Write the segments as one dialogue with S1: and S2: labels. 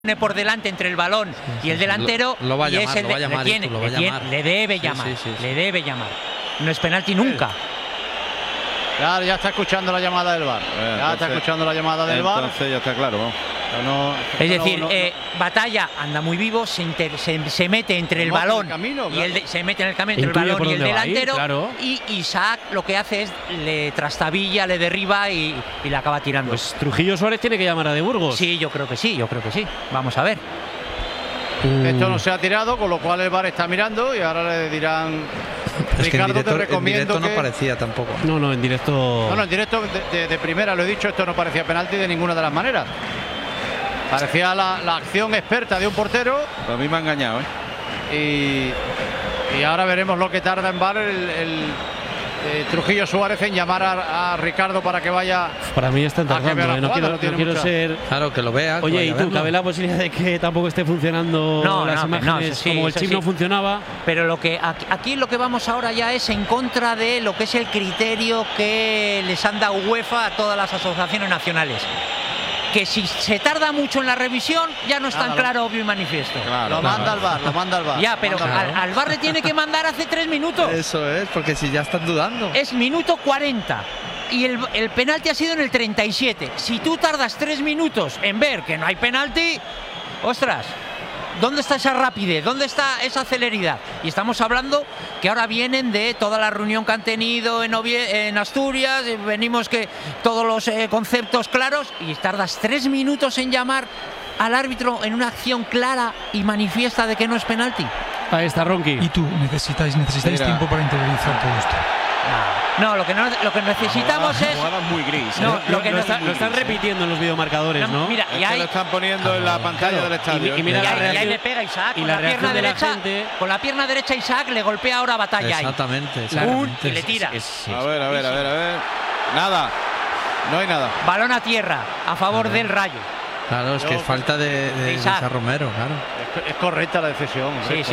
S1: por delante entre el balón y el delantero,
S2: lo va a llamar,
S1: y le debe llamar, le debe llamar. No es penalti nunca.
S3: Claro, ya está escuchando la llamada del VAR. Está escuchando la llamada del VAR.
S4: Entonces ya está claro, ¿no?
S1: Es decir, Batalla anda muy vivo, se mete entre el balón y se mete en el camino entre el balón y el delantero, claro. Y Isaac lo que hace es le trastabilla, le derriba y le acaba tirando.
S5: Pues Trujillo Suárez tiene que llamar a De Burgos.
S1: Sí, yo creo que sí. Vamos a ver.
S3: Esto no se ha tirado, con lo cual el VAR está mirando y ahora le dirán.
S2: Es
S3: Ricardo,
S2: que en
S3: te recomiendo
S2: no parecía tampoco.
S5: No, en directo.
S3: En directo de primera lo he dicho, esto no parecía penalti de ninguna de las maneras. Parecía la acción experta de un portero.
S4: A mí me ha engañado,
S3: Y ahora veremos lo que tarda en VAR el Trujillo Suárez en llamar a Ricardo para que vaya.
S5: Para mí está tardando, no quiero ser.
S2: Claro, que lo vea.
S5: Oye, ¿y tú cabe la posibilidad de que tampoco esté funcionando las imágenes como el chip no funcionaba?
S1: Pero aquí lo que vamos ahora ya es en contra de lo que es el criterio que les han dado UEFA a todas las asociaciones nacionales. Que si se tarda mucho en la revisión ya no es tan claro, obvio y manifiesto.
S3: Lo manda al VAR.
S1: Ya, pero al VAR le tiene que mandar hace 3 minutos.
S2: Eso es, porque si ya están dudando.
S1: Es minuto 40 y el penalti ha sido en el 37. Si tú tardas 3 minutos en ver que no hay penalti, ostras, ¿dónde está esa rapidez? ¿Dónde está esa celeridad? Y estamos hablando que ahora vienen de toda la reunión que han tenido en Asturias, venimos que todos los conceptos claros, y tardas 3 minutos en llamar al árbitro en una acción clara y manifiesta de que no es penalti.
S5: Ahí está Ronqui.
S6: Y tú, necesitáis tiempo para interiorizar todo esto.
S1: No, lo que necesitamos es.
S4: Muy gris.
S5: Lo están repitiendo en los videomarcadores, ¿no?
S1: Mira, y ahí
S4: lo están poniendo en la pantalla del estadio.
S5: Y
S1: ahí le pega Isaac.
S5: Y la pierna derecha.
S1: Con la pierna derecha Isaac le golpea ahora Batalla.
S2: Exactamente.
S1: Y le tira.
S4: A ver. Nada. No hay nada.
S1: Balón a tierra a favor del Rayo.
S2: Claro, es que es falta de Isaac Romero, claro.
S3: Es correcta la decisión.
S1: Sí.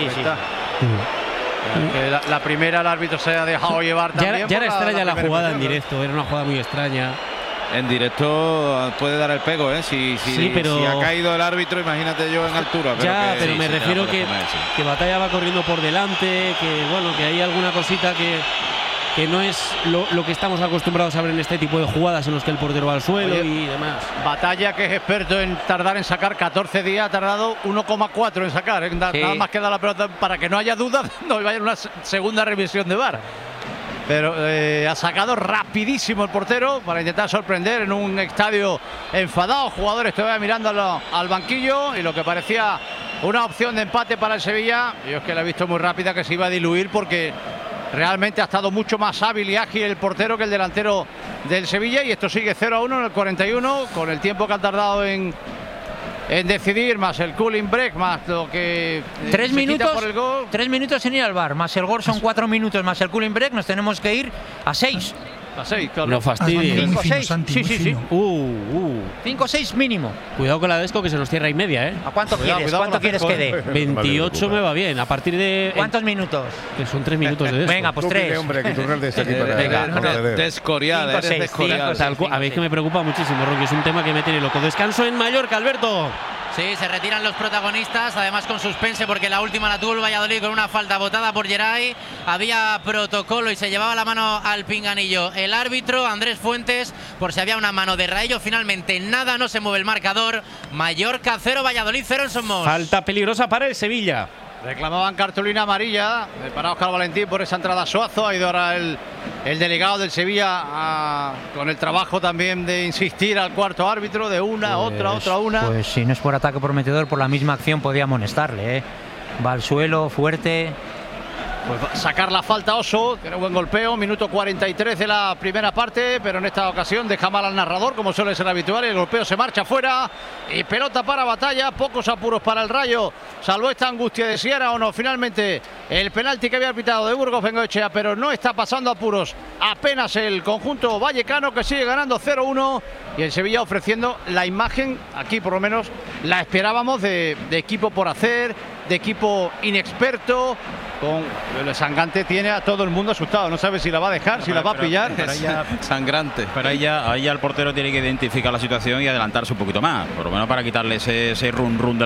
S3: Que la primera el árbitro se ha dejado llevar también.
S5: Ya era extraña la jugada en directo, era una jugada muy extraña.
S4: En directo puede dar el pego, Si ha caído el árbitro, imagínate yo en altura.
S5: Pero me refiero que Batalla va corriendo por delante, que hay alguna cosita que no es lo que estamos acostumbrados a ver en este tipo de jugadas en los que el portero va al suelo y demás.
S3: Batalla, que es experto en tardar en sacar 14 días, ha tardado 1,4 en sacar. Nada más que da la pelota para que no haya dudas, no vaya una segunda revisión de VAR. Pero ha sacado rapidísimo el portero para intentar sorprender en un estadio enfadado. Jugadores todavía mirando al banquillo, y lo que parecía una opción de empate para el Sevilla, yo es que la he visto muy rápida, que se iba a diluir, porque realmente ha estado mucho más hábil y ágil el portero que el delantero del Sevilla, y esto sigue 0-1 en el 41, con el tiempo que han tardado en decidir, más el cooling break, más lo que
S1: 3 minutos por el gol. 3 minutos en ir al VAR, más el gol son 4 minutos, más el cooling break, nos tenemos que ir a 6.
S3: A 6, claro.
S5: No fastidies.
S1: 5-6. Sí. 5-6 mínimo.
S5: Cuidado con la Desco, que se nos cierra y media,
S1: ¿A cuánto quieres? ¿Cuánto quieres que dé?
S5: 28 me va bien. A partir de.
S1: ¿Cuántos minutos?
S5: Que son 3 minutos de Desco.
S1: Venga, pues 3.
S4: Descorial,
S5: a mí es que me preocupa muchísimo, Rocky. Es un tema que me tiene loco. Descanso en Mallorca, Alberto.
S7: Sí, se retiran los protagonistas, además con suspense, porque la última la tuvo el Valladolid con una falta botada por Geray. Había protocolo y se llevaba la mano al pinganillo el árbitro, Andrés Fuentes, por si había una mano de Rayo. Finalmente nada, no se mueve el marcador. Mallorca 0, Valladolid 0 en Somos.
S5: Falta peligrosa para el Sevilla.
S3: Reclamaban cartulina amarilla para Óscar Valentín por esa entrada a Suazo. Ha ido ahora el delegado del Sevilla con el trabajo también de insistir al cuarto árbitro, de otra.
S1: Pues si no es por ataque prometedor, por la misma acción podía amonestarle, Va al suelo, fuerte.
S3: Pues va a sacar la falta Oso, tiene buen golpeo, minuto 43 de la primera parte, pero en esta ocasión deja mal al narrador, como suele ser habitual, y el golpeo se marcha fuera, y pelota para Batalla, pocos apuros para el Rayo, salvo esta angustia de si era o no finalmente el penalti que había pitado de Burgos Bengoechea, pero no está pasando apuros apenas el conjunto vallecano, que sigue ganando 0-1, y el Sevilla ofreciendo la imagen, aquí por lo menos la esperábamos, de equipo por hacer, de equipo inexperto, El Sangrante tiene a todo el mundo asustado. No sabe si la va a dejar, si la va a pillar.
S4: Sangrante.
S8: Pero ahí ya el portero tiene que identificar la situación y adelantarse un poquito más, por lo menos para quitarle ese run del